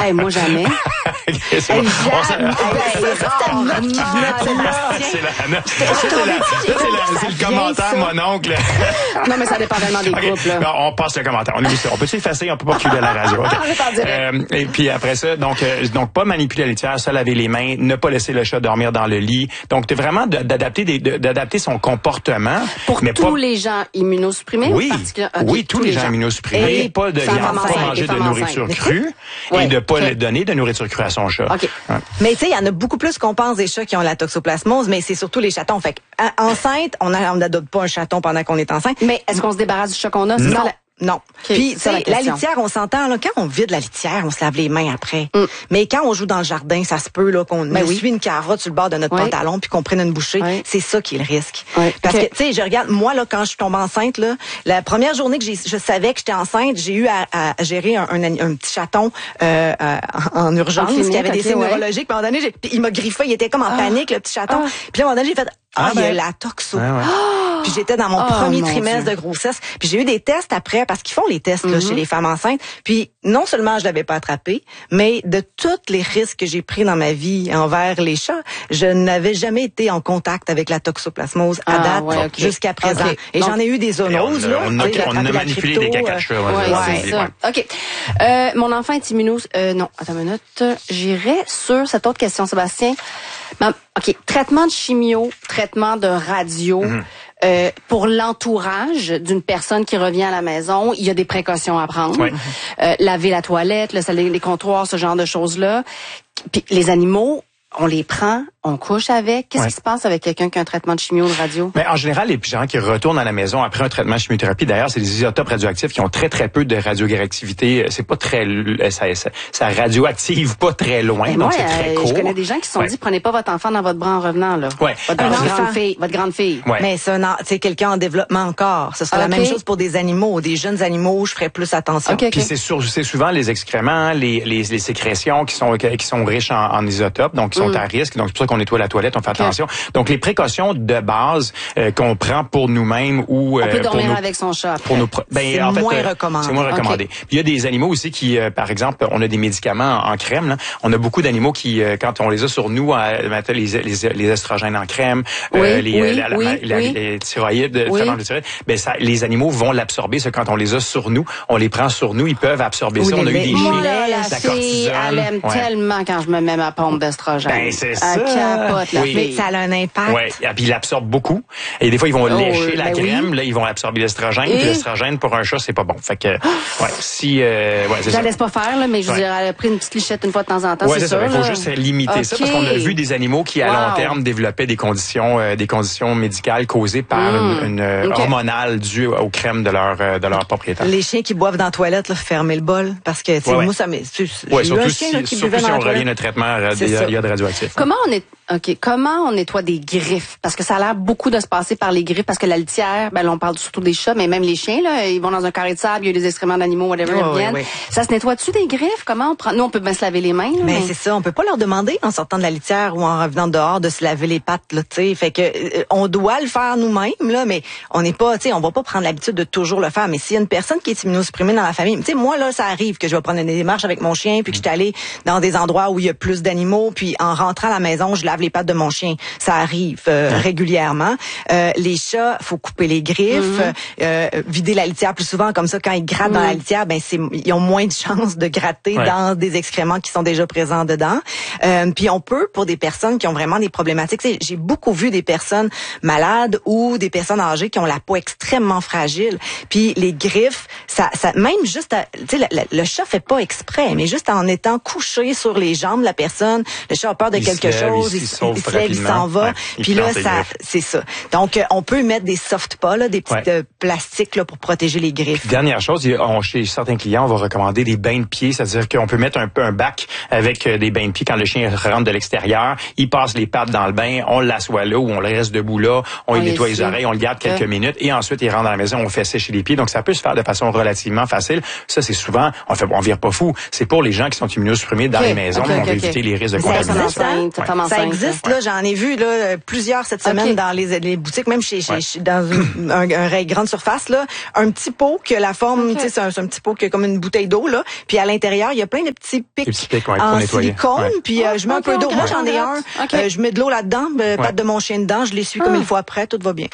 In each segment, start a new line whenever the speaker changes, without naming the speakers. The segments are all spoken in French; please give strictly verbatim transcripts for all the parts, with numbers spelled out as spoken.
Hey, moi, jamais.
Okay, c'est
hey,
bon.
jamais.
C'est le commentaire, mon oncle.
Non, mais ça dépend tellement des
okay.
groupes, là.
Non, on passe le commentaire. On, on peut s'effacer, on peut pas reculer à la radio. Okay. euh, et puis après ça, donc, euh, donc pas manipuler la litière, se laver les mains, ne pas laisser le chat dormir dans le lit. Donc, c'est vraiment d'adapter des, d'adapter son comportement.
Pour
mais
tous
pas...
les gens immunosupprimés?
Oui,
okay,
oui, tous, tous les gens, gens immunosupprimés. Et pas de pas manger de nourriture crue ouais. et de pas okay. le donner de nourriture crue à son chat.
Okay. Ouais. Mais tu sais, il y en a beaucoup plus qu'on pense des chats qui ont la toxoplasmose, mais c'est surtout les chatons. Fait enceinte, on n'adopte pas un chaton pendant qu'on est enceinte.
Mais est-ce qu'on se débarrasse du chat qu'on a?
Non. Non.
Okay,
puis, tu sais, la, la litière, on s'entend, là, quand on vide la litière, on se lave les mains après. Mm. Mais quand on joue dans le jardin, ça se peut, là, qu'on ben oui. suit une carotte sur le bord de notre oui. pantalon puis qu'on prenne une bouchée. Oui. C'est ça qui est le risque. Oui. Parce okay. que, tu sais, je regarde, moi, là, quand je tombe enceinte, là, la première journée que j'ai, je savais que j'étais enceinte, j'ai eu à, à gérer un, un, un petit chaton, euh, euh, en urgence, clinique, qui avait des okay, signes ouais. neurologiques. Puis à un moment donné, j'ai, il m'a griffé, il était comme en ah. panique, le petit chaton. Ah. Puis à un moment donné, j'ai fait, ah, ah ben. il y a la toxo. Ah, ouais. oh! Puis j'étais dans mon oh, premier mon trimestre Dieu. de grossesse. Puis j'ai eu des tests après, parce qu'ils font les tests là, mm-hmm. chez les femmes enceintes. Puis non seulement je l'avais pas attrapé, mais de tous les risques que j'ai pris dans ma vie envers les chats, je n'avais jamais été en contact avec la toxoplasmose à ah, date ouais, okay. jusqu'à présent. Okay. Et donc, j'en ai eu des zoonoses.
On, on,
là,
a, on a manipulé des caca de chat.
Ouais, ouais, c'est ça. Ouais. OK. Euh, mon enfant est immunos... Euh, non, attends une minute. J'irai sur cette autre question, Sébastien. OK. Traitement de chimio, traitement de radio. Mm-hmm. Euh, pour l'entourage d'une personne qui revient à la maison, il y a des précautions à prendre. Oui. Euh, laver la toilette, le salé, les comptoirs, ce genre de choses-là. Puis les animaux, on les prend, on couche avec. Qu'est-ce ouais. qui se passe avec quelqu'un qui a un traitement de chimio de radio?
Mais en général, les gens qui retournent à la maison après un traitement de chimiothérapie, d'ailleurs, c'est des isotopes radioactifs qui ont très, très peu de radioactivité. C'est pas très... Ça, ça, ça radioactive pas très loin, mais donc moi, c'est très euh, court.
Je connais des gens qui se sont ouais. dit, prenez pas votre enfant dans votre bras en revenant, là.
Ouais.
Votre,
Alors,
grande,
enfant.
fille, votre grande fille.
Ouais. Mais c'est, un, c'est quelqu'un en développement encore. Ce serait okay. la même chose pour des animaux. Des jeunes animaux, je ferais plus attention.
Okay, okay. Puis c'est, sur, c'est souvent les excréments, les, les, les sécrétions qui sont, qui sont riches en, en isotopes, donc qui sont mm. à risque. Donc c'est pour ça qu'on nettoie la toilette, on fait attention. Okay. Donc les précautions de base euh, qu'on prend pour nous-mêmes ou euh,
on peut dormir
pour nous,
avec son chat.
Pour nous, ben,
c'est
en fait,
moins
euh,
recommandé.
C'est moins recommandé. Okay. Puis il y a des animaux aussi qui, euh, par exemple, on a des médicaments en, en crème. Là. On a beaucoup d'animaux qui, euh, quand on les a sur nous, euh, les, les, les estrogènes en crème,
oui,
euh, les,
oui,
la, la,
oui,
la,
oui.
les thyroïdes,
oui.
le thyroïde, ben ça, les animaux vont l'absorber. Ça, quand on les a sur nous, on les prend sur nous, ils peuvent absorber oui, ça. On a eu des
chiens,
la,
la fille, elle aime ouais. tellement quand je me mets ma pompe d'estrogène.
Ben c'est
elle
ça.
Capote, la
oui. Mais ça a un impact.
Ouais. Et puis il absorbe beaucoup. Et des fois ils vont oh, lécher la
ben
crème,
oui.
là ils vont absorber l'estrogène. Et... Puis l'estrogène pour un chat c'est pas bon. Fait que ouais, si euh, ouais, c'est
je
ça.
la laisse pas faire là, mais je ouais. dirais elle a pris une petite lichette une fois de temps en temps.
Ouais,
c'est,
c'est
sûr.
Il faut juste limiter okay. ça parce qu'on a vu des animaux qui à wow. long terme développaient des conditions, euh, des conditions médicales causées par mm. une, une okay. hormonale due aux crèmes de leur de leur propriétaire.
Les chiens qui boivent dans la toilette, là, fermer le bol parce que ouais, ouais. moi ça m'est.
Ouais, surtout si, surtout si on revient au traitement, il y a de radioactif.
Comment on est OK. Comment on nettoie des griffes? Parce que ça a l'air beaucoup de se passer par les griffes, parce que la litière, ben, là, on parle surtout des chats, mais même les chiens, là, ils vont dans un carré de sable, il y a des excréments d'animaux, whatever,
oh,
ils reviennent. Oui, oui. Ça se nettoie-tu des griffes? Comment on prend? Nous, on peut bien se laver les mains, là,
mais,
mais
c'est ça. On peut pas leur demander, en sortant de la litière ou en revenant dehors, de se laver les pattes, là, tu sais. Fait que, euh, on doit le faire nous-mêmes, là, mais on n'est pas, tu sais, on va pas prendre l'habitude de toujours le faire. Mais s'il y a une personne qui est immunosupprimée dans la famille, tu sais, moi, là, ça arrive que je vais prendre une démarche avec mon chien, puis que je suis allée dans des endroits où il y a plus d'animaux, puis en rentrant à la maison, je lave les pattes de mon chien. Ça arrive euh, hein? régulièrement. Euh, les chats, faut couper les griffes, mm-hmm. euh, vider la litière plus souvent, comme ça, quand ils grattent mm-hmm. dans la litière, ben c'est, ils ont moins de chances de gratter ouais. dans des excréments qui sont déjà présents dedans. Euh, puis on peut, pour des personnes qui ont vraiment des problématiques, j'ai beaucoup vu des personnes malades ou des personnes âgées qui ont la peau extrêmement fragile. Puis les griffes, ça, ça même juste, tu sais, le, le chat fait pas exprès, mais juste en étant couché sur les jambes de la personne, le chat a peur de
il
quelque
se
chose,
lève, il,
il,
il, il,
il se lève, il s'en va.
Ouais,
puis là, ça, c'est ça. Donc, euh, on peut mettre des soft pas, là, des petits ouais. euh, plastiques là, pour protéger les griffes.
Puis, dernière chose, on, chez certains clients, on va recommander des bains de pieds, c'est-à-dire qu'on peut mettre un peu un bac avec euh, des bains de pieds quand le chien rentre de l'extérieur, il passe les pattes dans le bain, on l'assoit là ou on le reste debout là, on, on lui nettoie les oreilles, on le garde quelques ouais. minutes et ensuite il rentre dans la maison, on fait sécher les pieds. Donc, ça peut se faire de façon relativement facile. Ça, c'est souvent, on fait, on vire pas fou. C'est c'est pour les gens qui sont immunosupprimés dans
okay.
les maisons.
Okay,
on
okay,
va
okay.
éviter les risques de
Ça
contamination.
existe, hein?
Ouais.
Ça existe, là, j'en ai vu là plusieurs cette semaine okay. dans les, les boutiques, même chez, chez,
ouais.
chez dans une, un, un rayon grande surface là, un petit pot qui a la forme, okay. tu sais, c'est un, c'est un petit pot qui a comme une bouteille d'eau là, puis à l'intérieur il y a plein de petits pics,
petits pics ouais,
en
nettoyer.
silicone,
ouais.
puis euh, je mets
okay,
un peu d'eau.
okay,
Moi j'en ai un,
okay.
euh, je mets de l'eau là-dedans, euh,
ouais.
patte de mon chien dedans, je l'essuie ah. comme il faut après, tout va bien.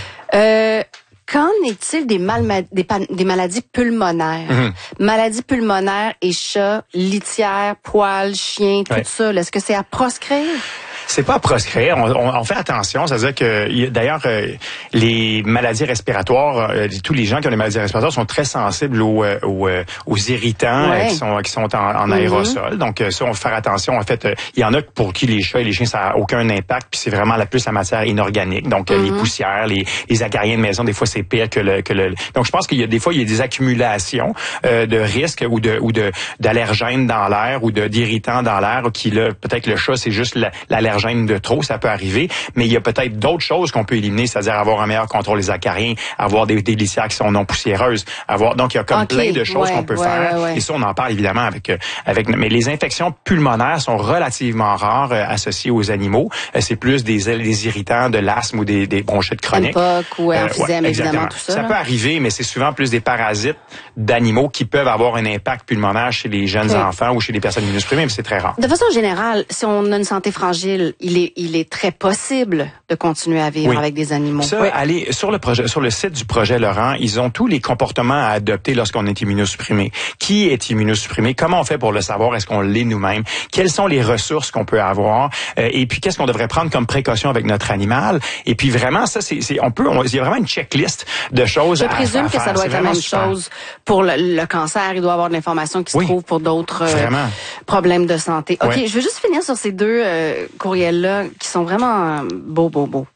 Euh, Qu'en est-il des, mal- des, des maladies pulmonaires? Mm-hmm. Maladies pulmonaires et chats, litière, poils, chiens, tout ouais. ça. Est-ce que c'est à proscrire?
C'est pas à proscrire. On, on, on fait attention. C'est-à-dire que, d'ailleurs, euh, les maladies respiratoires, euh, tous les gens qui ont des maladies respiratoires sont très sensibles aux, euh, aux, euh, aux irritants ouais. euh, qui sont qui sont en, en mm-hmm. aérosol. Donc, euh, ça, on va faire attention. En fait, euh, il y en a pour qui les chats et les chiens, ça a aucun impact. Puis c'est vraiment la plus la matière inorganique. Donc, euh, mm-hmm. les poussières, les, les acariens de maison, des fois, c'est pire que le, que le. Donc, je pense qu'il y a des fois, il y a des accumulations euh, de risques ou de ou de d'allergènes dans l'air ou de d'irritants dans l'air qui là, peut-être le chat, c'est juste la, l'allergène de trop, ça peut arriver, mais il y a peut-être d'autres choses qu'on peut éliminer, c'est-à-dire avoir un meilleur contrôle des acariens, avoir des, des litières qui sont non poussiéreuses, avoir donc il y a comme okay. plein de choses
ouais,
qu'on peut
ouais,
faire.
Ouais, ouais.
Et ça, on en parle évidemment avec avec. Mais les infections pulmonaires sont relativement rares euh, associées aux animaux. Euh, c'est plus des des irritants, de l'asthme ou des, des bronchites chroniques.
M P O C ou emphysème,
euh, ouais,
évidemment, tout ça.
Ça
là.
peut arriver, mais c'est souvent plus des parasites d'animaux qui peuvent avoir un impact pulmonaire chez les jeunes okay. enfants ou chez les personnes immunosupprimées, mais c'est très rare.
De façon générale, si on a une santé fragile, il est il est très possible de continuer à vivre oui. avec des animaux.
Ça,
oui.
allez sur le projet, sur le site du projet Laurent, ils ont tous les comportements à adopter lorsqu'on est immunosupprimé. Qui est immunosupprimé? Comment on fait pour le savoir? Est-ce qu'on l'est nous-mêmes? Quelles sont les ressources qu'on peut avoir? Euh, et puis, qu'est-ce qu'on devrait prendre comme précaution avec notre animal? Et puis, vraiment, ça, c'est, c'est on peut, on, il y a vraiment une checklist de choses
Je
à,
présume
à
que
faire.
ça doit
c'est
être la même
super.
chose pour le, le cancer. Il doit y avoir de l'information qui se
oui.
trouve pour d'autres euh, problèmes de santé. OK,
ouais.
je veux juste finir sur ces deux euh, courriels-là qui sont vraiment beaux, beaux, beaux.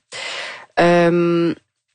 Euh,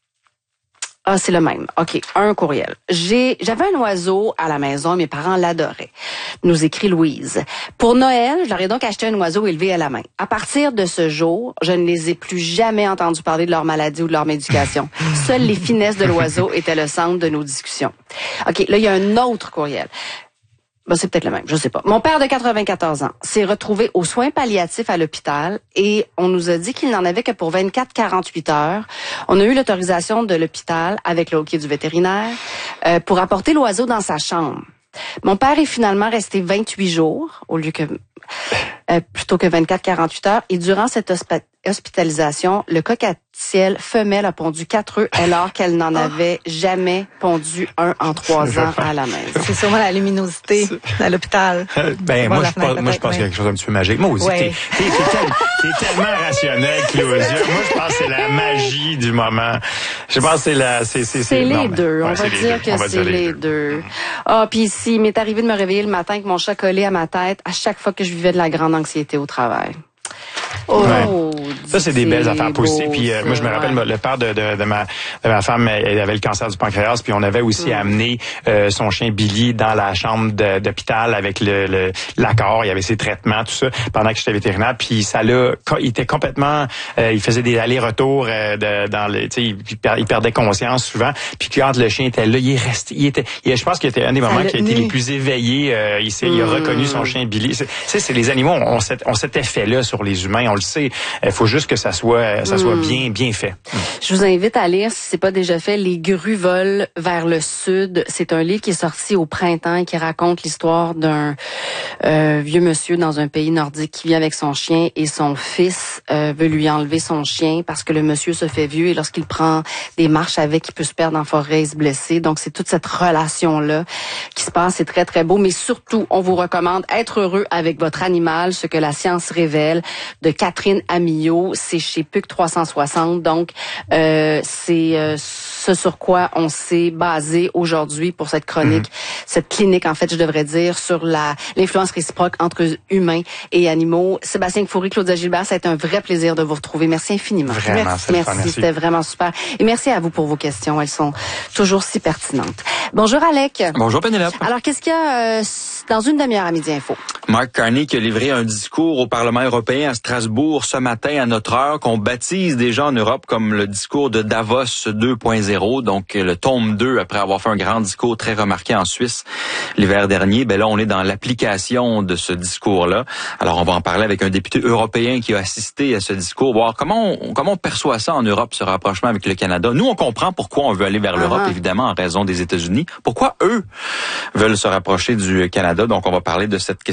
ah, c'est le même. OK, un courriel. J'ai, j'avais un oiseau à la maison, mes parents l'adoraient. Nous écrit Louise. Pour Noël, je leur ai donc acheté un oiseau élevé à la main. À partir de ce jour, je ne les ai plus jamais entendus parler de leur maladie ou de leur médication. Seules les finesses de l'oiseau étaient le centre de nos discussions. OK, là, il y a un autre courriel. Ben, c'est peut-être le même, je sais pas. Mon père de quatre-vingt-quatorze ans s'est retrouvé aux soins palliatifs à l'hôpital et on nous a dit qu'il n'en avait que pour vingt-quatre à quarante-huit heures. On a eu l'autorisation de l'hôpital avec le hockey du vétérinaire euh, pour apporter l'oiseau dans sa chambre. Mon père est finalement resté vingt-huit jours au lieu que euh, plutôt que vingt-quatre à quarante-huit heures et durant cette hospi- hospitalisation, le coq-à-ciel femelle a pondu quatre œufs alors qu'elle n'en avait jamais pondu un en trois ans à la maison.
C'est sûrement la luminosité à l'hôpital.
Euh, ben moi je, pense, moi je pense qu'il y a quelque chose d'un petit peu magique. Moi aussi, ouais. t'es, t'es, t'es, tel, t'es tellement rationnel, Claudia. Moi je pense que c'est la magie du moment. Je pense que c'est la, c'est c'est
c'est, c'est les
non,
deux.
Ouais,
on va dire
deux.
que
va
c'est dire les deux. deux. Ah mmh. Puis ici, il m'est arrivé de me réveiller le matin avec mon chat collé à ma tête à chaque fois que je vivais de la grande anxiété au travail.
Oh, ouais. Ça, c'est des belles affaires positives. Puis euh, moi, je me rappelle, ouais. le père de, de, de, ma, de ma femme, elle avait le cancer du pancréas, puis on avait aussi mmh. amené euh, son chien Billy dans la chambre de, d'hôpital avec le, le l'accord. Il y avait ses traitements, tout ça, pendant que j'étais vétérinaire. Puis ça l'a, il était complètement, euh, il faisait des allers-retours euh, de, dans le, tu sais, il, il perdait conscience souvent. Puis quand le chien était là, il est resté, il était, il, je pense qu'il était un des moments qui a été les plus éveillés. Euh, il, s'est, mmh. il a reconnu son chien Billy. Tu sais, c'est les animaux, on, on, cet, on cet effet-là sur les humains. On le sait. Il faut juste que ça soit, ça soit mmh. bien, bien fait. Mmh.
Je vous invite à lire, si c'est pas déjà fait, Les grues volent vers le sud. C'est un livre qui est sorti au printemps et qui raconte l'histoire d'un euh, vieux monsieur dans un pays nordique qui vit avec son chien et son fils euh, veut lui enlever son chien parce que le monsieur se fait vieux et lorsqu'il prend des marches avec, il peut se perdre en forêt et se blesser. Donc c'est toute cette relation-là qui se passe. C'est très, très beau. Mais surtout, on vous recommande Être heureux avec votre animal, ce que la science révèle, de Catherine Amillot. C'est chez P U C trois cent soixante. Donc, euh, c'est euh, ce sur quoi on s'est basé aujourd'hui pour cette chronique, mmh. cette clinique, en fait, je devrais dire, sur la l'influence réciproque entre humains et animaux. Sébastien Kfouri, Claudia Gilbert, ça a été un vrai plaisir de vous retrouver. Merci infiniment.
Vraiment,
merci,
merci.
merci. C'était vraiment super. Et merci à vous pour vos questions. Elles sont toujours si pertinentes. Bonjour, Alec.
Bonjour, Pénélope.
Alors, qu'est-ce qu'il y a euh, dans une demi-heure à Midi Info?
Mark Carney qui a livré un discours au Parlement européen à Strasbourg ce matin à notre heure, qu'on baptise déjà en Europe comme le discours de Davos deux point zéro, donc le tome deux après avoir fait un grand discours très remarqué en Suisse l'hiver dernier. Ben là, on est dans l'application de ce discours-là. Alors, on va en parler avec un député européen qui a assisté à ce discours, voir comment on, comment on perçoit ça en Europe, ce rapprochement avec le Canada. Nous, on comprend pourquoi on veut aller vers l'Europe, ah. évidemment, en raison des États-Unis. Pourquoi eux veulent se rapprocher du Canada? Donc, on va parler de cette question